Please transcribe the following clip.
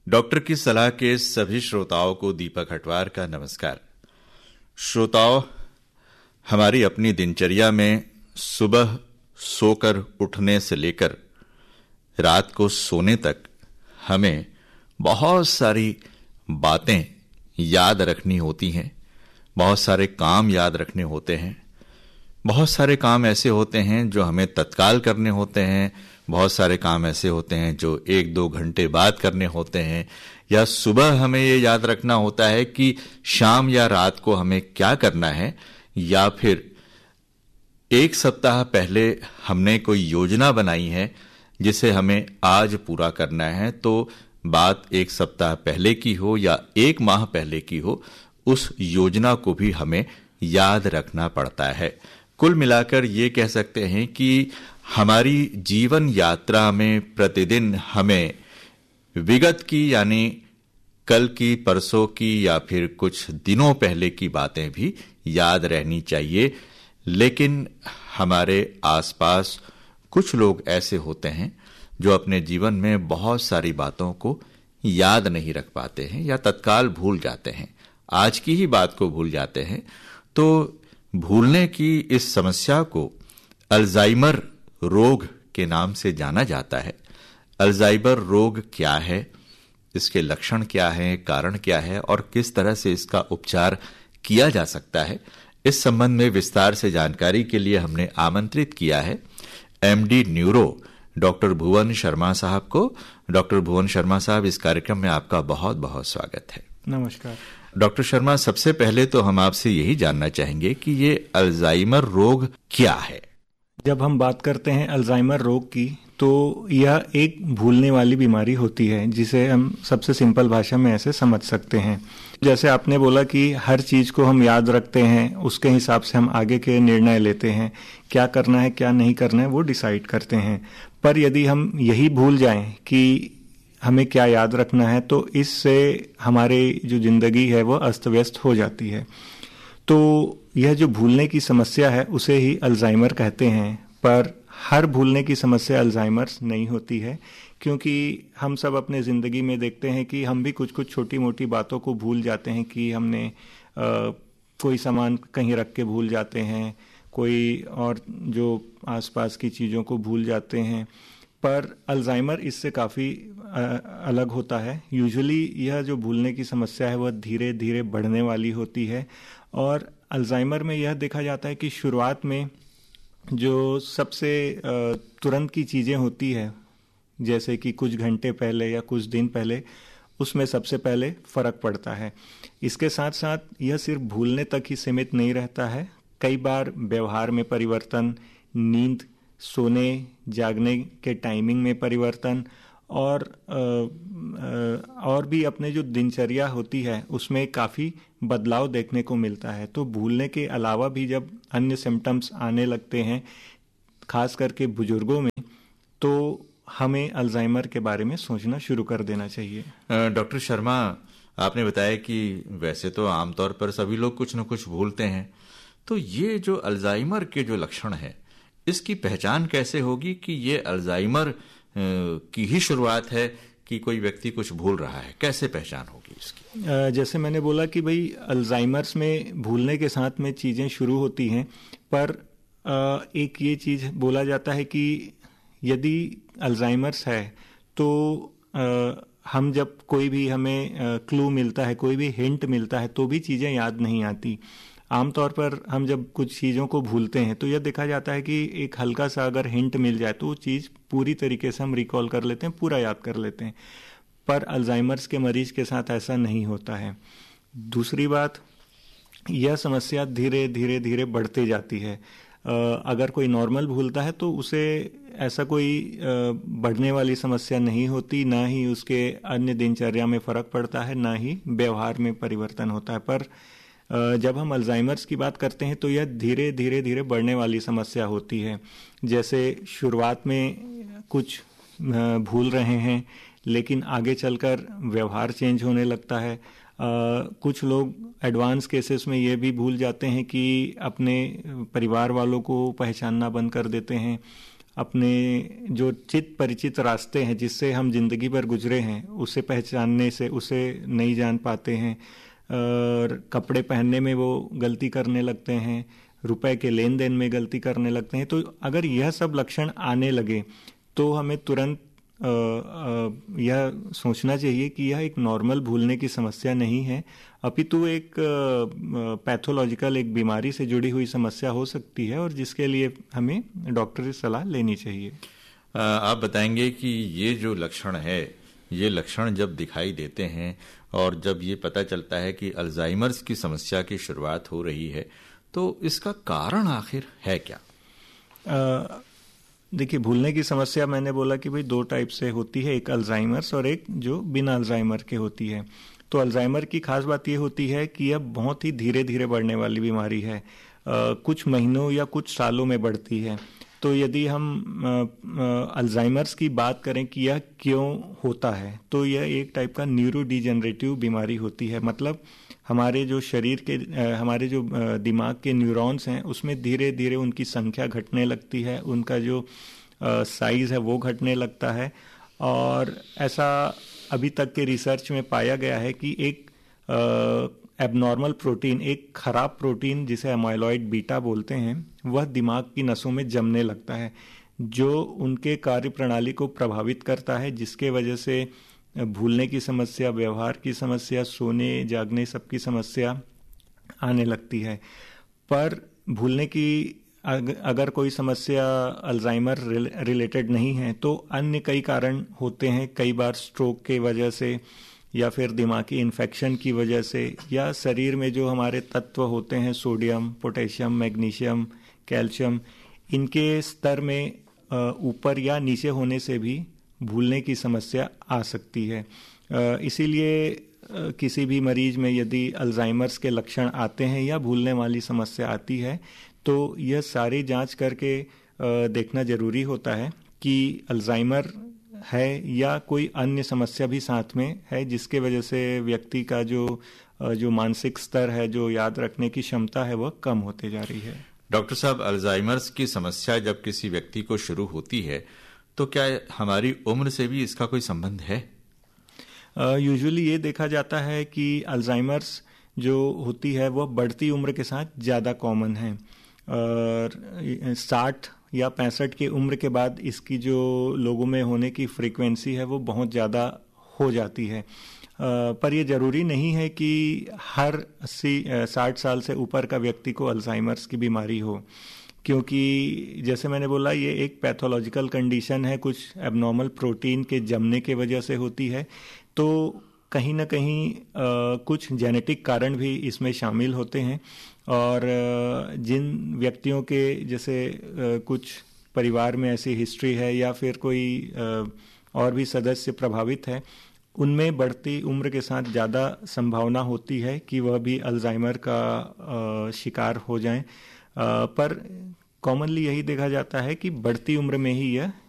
Doctor की सलाह के सभी श्रोताओं को दीपक हटवार का नमस्कार। श्रोताओं, हमारी अपनी दिनचर्या में सुबह सोकर उठने से लेकर रात को सोने तक हमें बहुत सारी बातें याद रखनी होती हैं, बहुत सारे काम याद रखने होते हैं। बहुत सारे काम ऐसे होते हैं जो हमें तत्काल करने होते हैं, बहुत सारे काम ऐसे होते हैं जो 1-2 घंटे बाद करने होते हैं, या सुबह हमें ये याद रखना होता है कि शाम या रात को हमें क्या करना है, या फिर 1 सप्ताह पहले हमने कोई योजना बनाई है जिसे हमें आज पूरा करना है, तो बात 1 सप्ताह पहले की हो या 1 माह पहले की हो, उस योजना को भी हमें याद रखना पड़ता है। कुल मिलाकर ये कह सकते हैं कि हमारी जीवन यात्रा में प्रतिदिन हमें विगत की यानी कल की, परसों की या फिर कुछ दिनों पहले की बातें भी याद रहनी चाहिए। लेकिन हमारे आसपास कुछ लोग ऐसे होते हैं जो अपने जीवन में बहुत सारी बातों को याद नहीं रख पाते हैं या तत्काल भूल जाते हैं, आज की ही बात को भूल जाते हैं। तो भूलने की इस समस्या को अल्जाइमर रोग के नाम से जाना जाता है। अल्जाइमर रोग क्या है, इसके लक्षण क्या हैं, कारण क्या है और किस तरह से इसका उपचार किया जा सकता है, इस संबंध में विस्तार से जानकारी के लिए हमने आमंत्रित किया है एमडी न्यूरो डॉक्टर भुवन शर्मा साहब को। डॉक्टर भुवन शर्मा साहब, इस कार्यक्रम में आपका बहुत बहुत स्वागत है। नमस्कार डॉक्टर शर्मा, सबसे पहले तो हम आपसे यही जानना चाहेंगे कि ये अल्जाइमर रोग क्या है। जब हम बात करते हैं अल्जाइमर रोग की, तो यह एक भूलने वाली बीमारी होती है जिसे हम सबसे सिंपल भाषा में ऐसे समझ सकते हैं। जैसे आपने बोला कि हर चीज को हम याद रखते हैं, उसके हिसाब से हम आगे के निर्णय लेते हैं, क्या करना है क्या नहीं करना है वो डिसाइड करते हैं। पर यदि हम यही भूल जाएं कि हमें क्या याद रखना है, तो इससे हमारी जो जिंदगी है वो अस्त व्यस्त हो जाती है। तो यह जो भूलने की समस्या है उसे ही अल्जाइमर कहते हैं। पर हर भूलने की समस्या अल्जाइमर नहीं होती है, क्योंकि हम सब अपने ज़िंदगी में देखते हैं कि हम भी कुछ कुछ छोटी मोटी बातों को भूल जाते हैं कि हमने कोई सामान कहीं रख के भूल जाते हैं, कोई और जो आसपास की चीज़ों को भूल जाते हैं। पर अल्जाइमर इससे काफ़ी अलग होता है। यूजुअली यह जो भूलने की समस्या है वह धीरे धीरे बढ़ने वाली होती है, और अल्जाइमर में यह देखा जाता है कि शुरुआत में जो सबसे तुरंत की चीज़ें होती है, जैसे कि कुछ घंटे पहले या कुछ दिन पहले, उसमें सबसे पहले फ़र्क पड़ता है। इसके साथ साथ यह सिर्फ भूलने तक ही सीमित नहीं रहता है, कई बार व्यवहार में परिवर्तन, नींद, सोने जागने के टाइमिंग में परिवर्तन, और भी अपने जो दिनचर्या होती है उसमें काफ़ी बदलाव देखने को मिलता है। तो भूलने के अलावा भी जब अन्य सिम्टम्स आने लगते हैं, खास करके बुजुर्गों में, तो हमें अल्जाइमर के बारे में सोचना शुरू कर देना चाहिए। डॉक्टर शर्मा, आपने बताया कि वैसे तो आमतौर पर सभी लोग कुछ न कुछ भूलते हैं, तो ये जो अल्जाइमर के जो लक्षण है इसकी पहचान कैसे होगी कि ये अल्जाइमर की ही शुरुआत है कि कोई व्यक्ति कुछ भूल रहा है, कैसे पहचान होगी इसकी? जैसे मैंने बोला कि भाई अल्जाइमर्स में भूलने के साथ में चीज़ें शुरू होती हैं, पर एक ये चीज़ बोला जाता है कि यदि अल्जाइमर्स है तो हम जब कोई भी हमें क्लू मिलता है, कोई भी हिंट मिलता है, तो भी चीज़ें याद नहीं आती। आमतौर पर हम जब कुछ चीज़ों को भूलते हैं तो यह देखा जाता है कि एक हल्का सा अगर हिंट मिल जाए तो वो चीज़ पूरी तरीके से हम रिकॉल कर लेते हैं, पूरा याद कर लेते हैं। पर अल्जाइमर्स के मरीज के साथ ऐसा नहीं होता है। दूसरी बात, यह समस्या धीरे धीरे धीरे बढ़ते जाती है। अगर कोई नॉर्मल भूलता है तो उसे ऐसा कोई बढ़ने वाली समस्या नहीं होती, ना ही उसके अन्य दिनचर्या में फ़र्क पड़ता है, ना ही व्यवहार में परिवर्तन होता है। पर जब हम अल्जाइमर्स की बात करते हैं तो यह धीरे धीरे धीरे बढ़ने वाली समस्या होती है। जैसे शुरुआत में कुछ भूल रहे हैं, लेकिन आगे चलकर व्यवहार चेंज होने लगता है। कुछ लोग एडवांस केसेस में ये भी भूल जाते हैं कि अपने परिवार वालों को पहचानना बंद कर देते हैं। अपने जो चित परिचित रास्ते हैं जिससे हम जिंदगी भर गुजरे हैं उसे पहचानने से उसे नहीं जान पाते हैं, और कपड़े पहनने में वो गलती करने लगते हैं, रुपए के लेन देन में गलती करने लगते हैं। तो अगर यह सब लक्षण आने लगे तो हमें तुरंत यह सोचना चाहिए कि यह एक नॉर्मल भूलने की समस्या नहीं है, अपितु एक पैथोलॉजिकल एक बीमारी से जुड़ी हुई समस्या हो सकती है और जिसके लिए हमें डॉक्टर की सलाह लेनी चाहिए। आप बताएंगे कि ये जो लक्षण है, ये लक्षण जब दिखाई देते हैं और जब ये पता चलता है कि अल्जाइमर्स की समस्या की शुरुआत हो रही है, तो इसका कारण आखिर है क्या? देखिए, भूलने की समस्या मैंने बोला कि भाई दो टाइप से होती है, एक अल्जाइमर्स और एक जो बिना अल्जाइमर के होती है। तो अल्जाइमर की खास बात ये होती है कि यह बहुत ही धीरे धीरे बढ़ने वाली बीमारी है, कुछ महीनों या कुछ सालों में बढ़ती है। तो यदि हम अल्जाइमर्स की बात करें कि यह क्यों होता है, तो यह एक टाइप का न्यूरो डिजेनरेटिव बीमारी होती है। मतलब हमारे जो शरीर के हमारे जो दिमाग के न्यूरॉन्स हैं उसमें धीरे धीरे उनकी संख्या घटने लगती है, उनका जो साइज है वो घटने लगता है। और ऐसा अभी तक के रिसर्च में पाया गया है कि एक एबनॉर्मल प्रोटीन, एक खराब प्रोटीन जिसे एमाइलॉइड बीटा बोलते हैं, वह दिमाग की नसों में जमने लगता है, जो उनके कार्य प्रणाली को प्रभावित करता है, जिसके वजह से भूलने की समस्या, व्यवहार की समस्या, सोने जागने सबकी समस्या आने लगती है। पर भूलने की अगर कोई समस्या अल्जाइमर रिलेटेड नहीं है तो अन्य कई कारण होते हैं, कई बार स्ट्रोक के वजह से या फिर दिमागी इन्फेक्शन की वजह से, या शरीर में जो हमारे तत्व होते हैं सोडियम, पोटेशियम, मैग्नीशियम, कैल्शियम, इनके स्तर में ऊपर या नीचे होने से भी भूलने की समस्या आ सकती है। इसीलिए किसी भी मरीज में यदि अल्जाइमर्स के लक्षण आते हैं या भूलने वाली समस्या आती है तो यह सारी जांच करके देखना जरूरी होता है कि अल्जाइमर है या कोई अन्य समस्या भी साथ में है, जिसके वजह से व्यक्ति का जो मानसिक स्तर है, जो याद रखने की क्षमता है, वह कम होते जा रही है। डॉक्टर साहब, अल्जाइमर्स की समस्या जब किसी व्यक्ति को शुरू होती है तो क्या हमारी उम्र से भी इसका कोई संबंध है? यूजुअली ये देखा जाता है कि अल्जाइमर्स जो होती है वह बढ़ती उम्र के साथ ज़्यादा कॉमन है, और 60 या 65 की उम्र के बाद इसकी जो लोगों में होने की फ्रीक्वेंसी है वो बहुत ज़्यादा हो जाती है। पर यह ज़रूरी नहीं है कि हर 60 साल से ऊपर का व्यक्ति को अल्जाइमर्स की बीमारी हो, क्योंकि जैसे मैंने बोला ये एक पैथोलॉजिकल कंडीशन है, कुछ एबनॉर्मल प्रोटीन के जमने के वजह से होती है। तो कहीं ना कहीं कुछ जेनेटिक कारण भी इसमें शामिल होते हैं, और जिन व्यक्तियों के जैसे कुछ परिवार में ऐसी हिस्ट्री है या फिर कोई और भी सदस्य प्रभावित है, उनमें बढ़ती उम्र के साथ ज़्यादा संभावना होती है कि वह भी अल्जाइमर का शिकार हो जाएं। पर कॉमनली यही देखा जाता है कि बढ़ती उम्र में ही यह